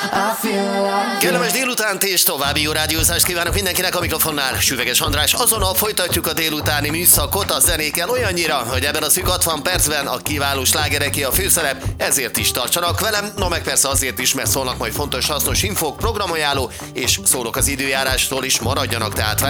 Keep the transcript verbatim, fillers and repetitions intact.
Kellemes délutánt és további jó rádiózást kívánok mindenkinek, a mikrofonnál Süveges András. Azonnal folytatjuk a délutáni műszakot a zenékkel olyannyira, hogy ebben a szűk hatvan percben a kiváló slágereké a főszerep, ezért is tartsanak velem, no meg persze azért is, mert szólnak majd fontos, hasznos infók, programajánló, és szólok az időjárásról is, maradjanak tehát velem.